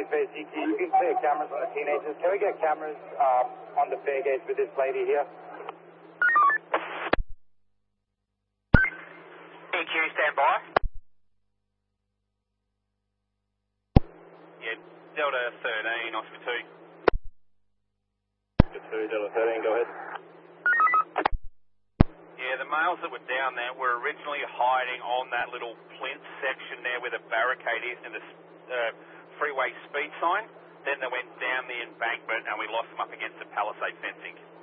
face. You can clear cameras on the teenagers. Can we get cameras on the fare gate with this lady here? EQ, stand by. Yeah, Delta 13, Oscar 2. Oscar 2, Delta 13, go ahead. Yeah, the males that were down there were originally hiding on that little plinth section there where the barricade is and the freeway speed sign. Then they went down the embankment and we lost them up against the palisade fencing.